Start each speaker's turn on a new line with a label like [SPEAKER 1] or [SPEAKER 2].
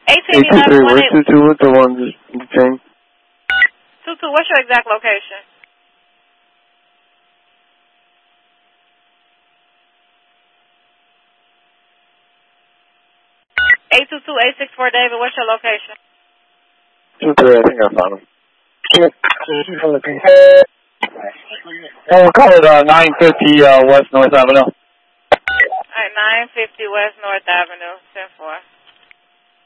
[SPEAKER 1] 1811.
[SPEAKER 2] Where's 22 with the ones in the chain?
[SPEAKER 1] 22, what's your exact location? (822-864) David, what's your location?
[SPEAKER 2] 23, I think I found him. Call it 950 West North Avenue.
[SPEAKER 1] Alright, 950 West North Avenue.